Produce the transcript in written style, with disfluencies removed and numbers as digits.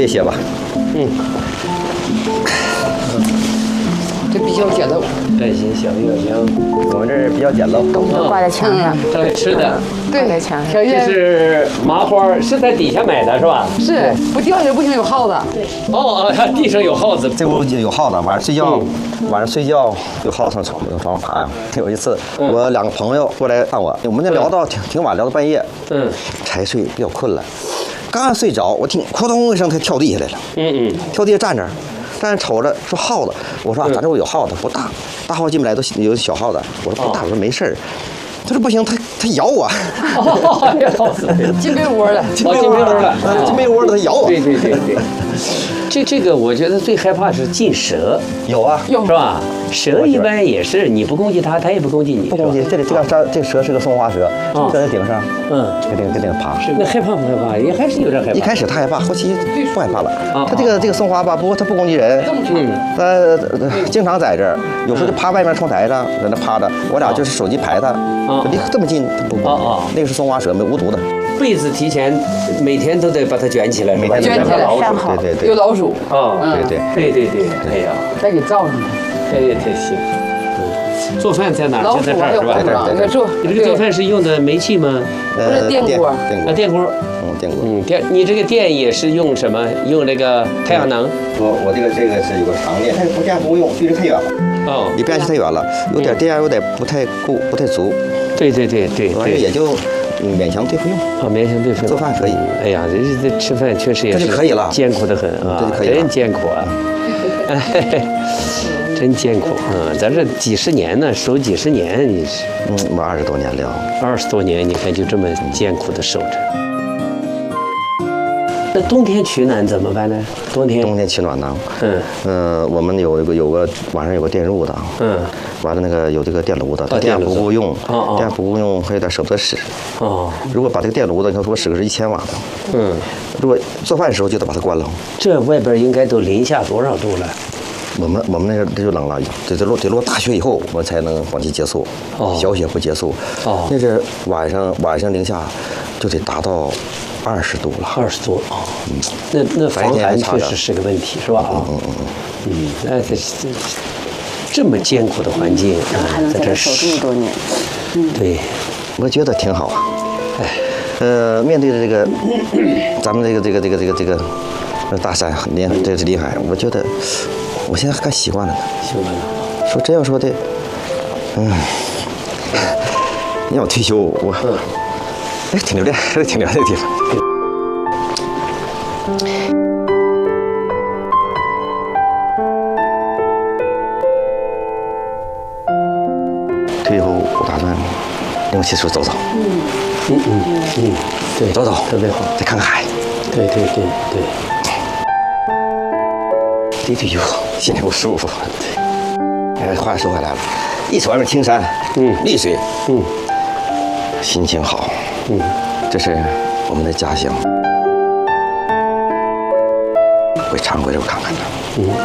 歇一歇吧。 这比较简陋。 行，我们这儿比较简陋， 都挂在墙上。 对，吃的。 挂在墙上。 这是麻花，是在底下买的是吧？ 是，不掉下来不行，有耗子。 哦，地上有耗子。 这屋有耗子，晚上睡觉有耗子从床上爬呀。有一次，我2个朋友过来看我，我们那聊到挺晚，聊到半夜，才睡，比较困了。刚睡着，我听哐咚一声，他跳地下来了。跳地下站着瞅着说耗子，我说咱这屋有耗子，不大，大耗子进不来，都有小耗子。我说不大，我说没事儿。他说不行，他咬我。 进被窝了， 进被窝了，他咬我。 对。这个我觉得最害怕是进蛇， 有啊， 是吧？蛇一般也是你不攻击它，它也不攻击你， 不攻击。这蛇是个松花蛇，在那顶上，跟顶爬。 那害怕不害怕？也还是有点害怕。 一开始他害怕，后期不害怕了。他这个松花吧，不过他不攻击人，经常在这儿，有时候就趴外面窗台上，在那趴着。我俩就是手机拍他，离这么近不攻击。那个是松花蛇，无毒的。 被子提前每天都得把它卷起来，是吧？ 卷起来， 对， 有老鼠。 对， 哎呀， 再给罩上。 哎呀，太行。做饭在哪儿？就在这儿是吧？ 在这儿。 你这个做饭是用的煤气吗？ 不是电锅。 电锅。电。你这个电也是用什么？用这个太阳能？ 我这个是有个长电，但是电不够用，距离太远了。离变压器太远了，有点电压有点不太够，不太足。 对， 也就勉强对付用。 勉强对付。 做饭可以。 哎呀，这吃饭确实也是这就可以了， 艰苦的很啊， 这就可以了， 真艰苦啊。真艰苦啊！咱这几十年呢，守几十年，你是我20多年了 ，20多年，你看就这么艰苦的守着。那冬天取暖怎么办呢？冬天取暖呢？我们有个晚上有个电褥子，完了那个有这个电炉子，电不够用，电不够用还有点舍不得使。如果把这个电炉子，你看我使个是1000瓦的，如果做饭的时候就得把它关了。 这外边应该都零下多少度了？ 我们那个这就冷了，得落大雪以后，我们才能往期结束。小雪不结束。那是晚上零下就得达到20度了。 20度啊！那防寒确实是个问题，是吧？那这么艰苦的环境，在这守这么多年。 对， 我觉得挺好啊。面对着这个咱们这个大山这是临海，我觉得我现在还习惯了呢。 习惯了。 说真要说的，你要退休我，挺留恋，挺留恋的地方。退休我打算用汽车走走。 对， 走走， 特别好， 再看看海。 对。 这退休心里不舒服。话说回来了，一瞅外面青山，绿水，心情好，这是我们的家乡，会常回头看看的。